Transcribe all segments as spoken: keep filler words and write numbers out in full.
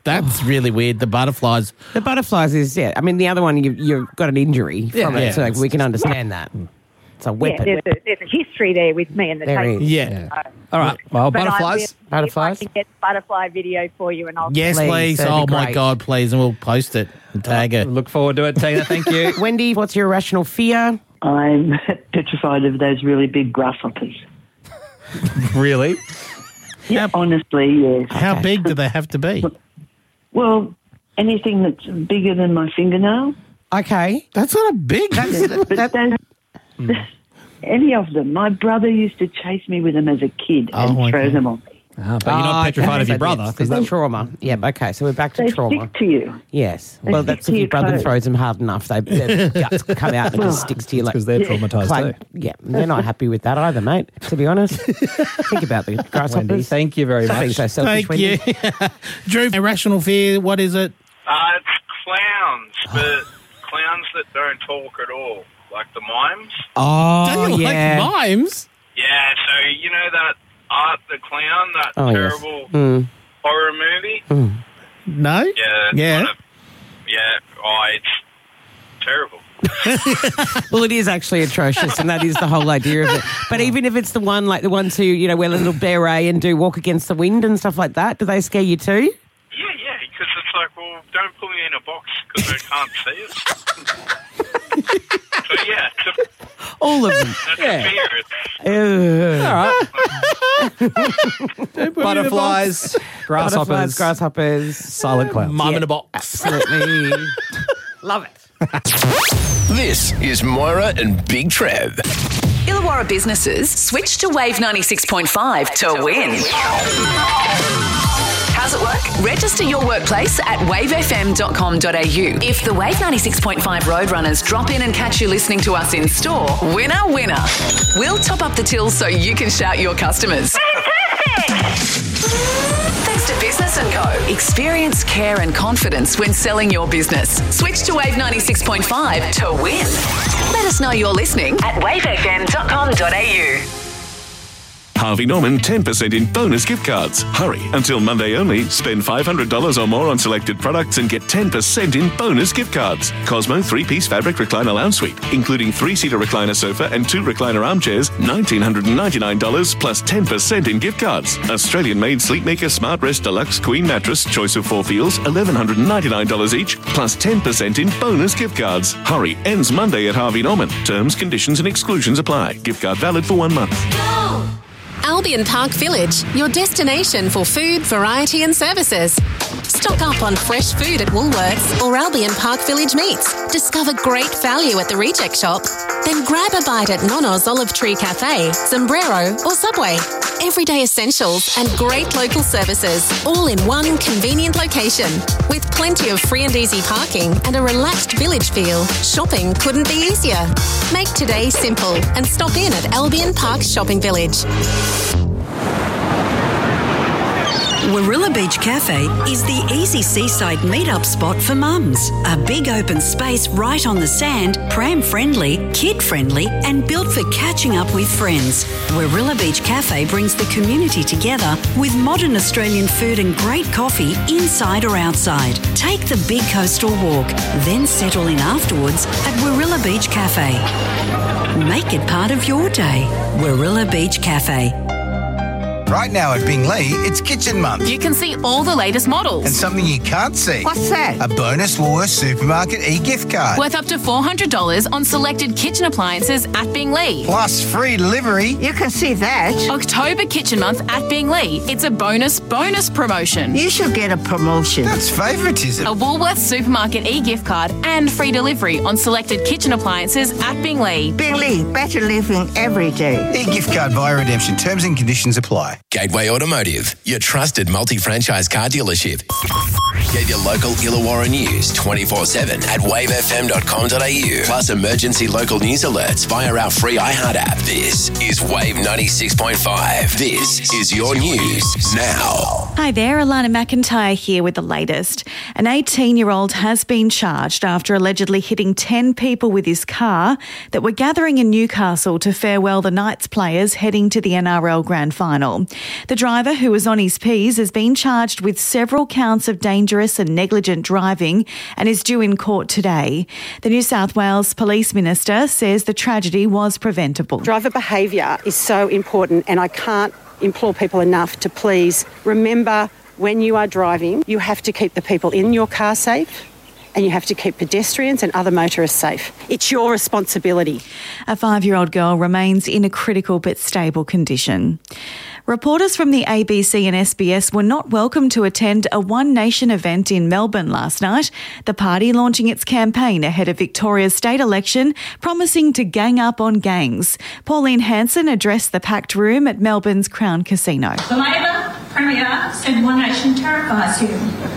That's really weird. The butterflies. The butterflies is, yeah. I mean, the other one, you, you've got an injury from Yeah, it, yeah. so like, we can understand that. It's a Yeah, weapon. there's a, there's a history there with me and the There taste. is. Yeah. Uh, All right. Well, but I butterflies. will- Butterflies? If I can get butterfly video for you and I'll... Yes, Please, please. that'd Oh, be my great. God, please. And we'll post it and tag her. Look forward to it, Tina. Thank you. Wendy, what's your irrational fear? I'm petrified of those really big grasshoppers. Really? How, Honestly, yes. how big do they have to be? Well, anything that's bigger than my fingernail. Okay. That's not a big. But That- those, any of them. My brother used to chase me with them as a kid and Oh, throw okay. them on me. Ah, but you're not Oh, petrified okay. of your So brother. There's Because the that trauma. Yeah, okay, so we're back to They trauma. stick to you. Yes. They Well, stick that's to if your your brother clothes. throws them hard enough, they, their guts come out and it just sticks to you like... because they're traumatised Like, too. yeah, they're not happy with that either, mate, to be honest. Think about the grasshoppers. Wendy, thank you very Stop being much. so selfish, Thank Wendy. you. Drew, irrational fear, what is it? Uh, it's clowns, but clowns that don't talk at all, like the mimes. Oh, Do you yeah. like mimes? Yeah, so you know that Art the Clown, that Oh, yes. terrible Mm. horror movie? No? Yeah. that's Yeah. Kind of, yeah. Oh, it's terrible. Well, it is actually atrocious, and that is the whole idea of it. But even if it's the one, like the ones who, you know, wear a little beret and do Walk Against the Wind and stuff like that, do they scare you too? Yeah, yeah, because it's like, well, don't put me in a box because I can't see it. So, yeah, it's a, All of them. that's Yeah. a fear. It's, Ugh. All right. Butterflies, grasshoppers, Butterflies, grasshoppers. silent clowns. Mime Yeah. in a box. Absolutely. Love it. This is Moira and Big Trev. Illawarra businesses switch to Wave ninety-six point five to win. How's it work? Register your workplace at wave f m dot com dot a u. If the Wave ninety-six point five Roadrunners drop in and catch you listening to us in store, winner, winner. We'll top up the till so you can shout your customers. Thanks to Business and Co. Experience, care and confidence when selling your business. Switch to Wave ninety-six point five to win. Let us know you're listening at wave f m dot com dot a u. Harvey Norman ten percent in bonus gift cards. Hurry, until Monday only. Spend five hundred dollars or more on selected products and get ten percent in bonus gift cards. Cosmo three-piece fabric recliner lounge suite, including three-seater recliner sofa and two recliner armchairs, one thousand nine hundred ninety-nine dollars plus ten percent in gift cards. Australian-made Sleepmaker Smart Rest Deluxe Queen Mattress, choice of four feels, one thousand one hundred ninety-nine dollars each, plus ten percent in bonus gift cards. Hurry, ends Monday at Harvey Norman. Terms, conditions and exclusions apply. Gift card valid for one month. Albion Park Village, your destination for food, variety and services. Stock up on fresh food at Woolworths or Albion Park Village Meats. Discover great value at the Reject Shop. Then grab a bite at Nono's Olive Tree Cafe, Sombrero or Subway. Everyday essentials and great local services, all in one convenient location. With plenty of free and easy parking and a relaxed village feel, shopping couldn't be easier. Make today simple and stop in at Albion Park Shopping Village. Warilla Beach Cafe is the easy seaside meet-up spot for mums. A big open space right on the sand, pram-friendly, kid-friendly and built for catching up with friends. Warilla Beach Cafe brings the community together with modern Australian food and great coffee inside or outside. Take the big coastal walk, then settle in afterwards at Warilla Beach Cafe. Make it part of your day. Warilla Beach Cafe. Right now at Bingley, it's Kitchen Month. You can see all the latest models. And something you can't see. What's that? A bonus Woolworths Supermarket e-gift card. Worth up to four hundred dollars on selected kitchen appliances at Bingley. Plus free delivery. You can see that. October Kitchen Month at Bingley. It's a bonus, bonus promotion. You should get a promotion. That's favouritism. A Woolworths Supermarket e-gift card and free delivery on selected kitchen appliances at Bingley. Bingley, better living every day. E-gift card via redemption. Terms and conditions apply. Gateway Automotive, your trusted multi-franchise car dealership. Get your local Illawarra news twenty-four seven at wave f m dot com dot a u. Plus emergency local news alerts via our free iHeart app. This is Wave ninety-six point five. This is your news now. Hi there, Alana McIntyre here with the latest. An eighteen-year-old has been charged after allegedly hitting ten people with his car that were gathering in Newcastle to farewell the Knights players heading to the N R L Grand Final. The driver, who was on his P's, has been charged with several counts of dangerous and negligent driving and is due in court today. The New South Wales Police Minister says the tragedy was preventable. Driver behaviour is so important, and I can't implore people enough to please remember when you are driving, you have to keep the people in your car safe and you have to keep pedestrians and other motorists safe. It's your responsibility. A five-year-old girl remains in a critical but stable condition. Reporters from the A B C and S B S were not welcome to attend a One Nation event in Melbourne last night, the party launching its campaign ahead of Victoria's state election, promising to gang up on gangs. Pauline Hanson addressed the packed room at Melbourne's Crown Casino. The Labor Premier said One Nation terrifies him.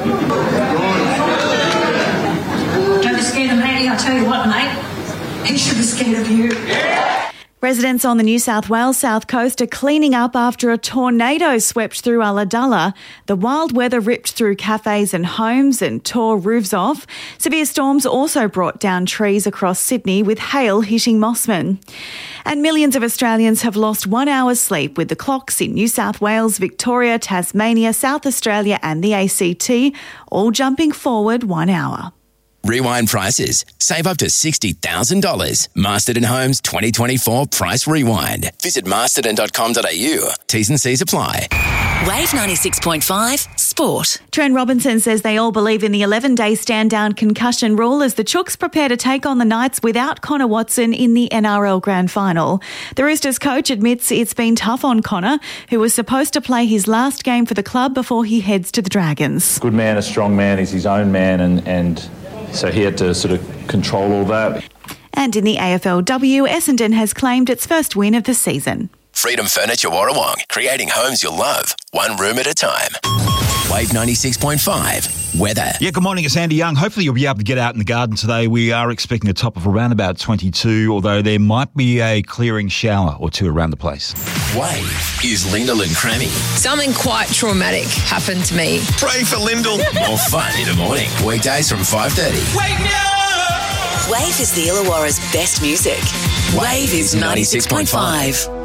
Don't be scared of me, I tell you what, mate, he should be scared of you. Residents on the New South Wales south coast are cleaning up after a tornado swept through Ulladulla. The wild weather ripped through cafes and homes and tore roofs off. Severe storms also brought down trees across Sydney, with hail hitting Mossman. And millions of Australians have lost one hour's sleep, with the clocks in New South Wales, Victoria, Tasmania, South Australia and the A C T all jumping forward one hour. Rewind prices. Save up to sixty thousand dollars. Masterton Homes twenty twenty-four Price Rewind. Visit masterton dot com dot a u. T's and C's apply. Wave ninety-six point five Sport. Trent Robinson says they all believe in the eleven-day stand-down concussion rule as the Chooks prepare to take on the Knights without Connor Watson in the N R L Grand Final. The Roosters coach admits it's been tough on Connor, who was supposed to play his last game for the club before he heads to the Dragons. Good man, a strong man, he's his own man, and, and so he had to sort of control all that. And in the A F L W, Essendon has claimed its first win of the season. Freedom Furniture Warrawong. Creating homes you'll love. One room at a time. Wave ninety-six point five. Weather. Yeah, good morning. It's Andy Young. Hopefully you'll be able to get out in the garden today. We are expecting a top of around about twenty-two, although there might be a clearing shower or two around the place. Wave is Lyndall and Crammy. Something quite traumatic happened to me. Pray for Lyndall. More fun in the morning. Weekdays from five thirty. Wake me up! Wave is the Illawarra's best music. Wave is ninety-six point five.